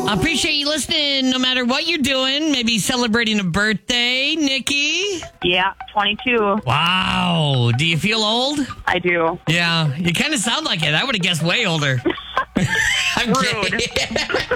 I appreciate you listening no matter what you're doing. Maybe celebrating a birthday, Nikki. Yeah, 22. Wow. Do you feel old? I do. Yeah, you kind of sound like it. I would have guessed way older. I'm Rude. kidding.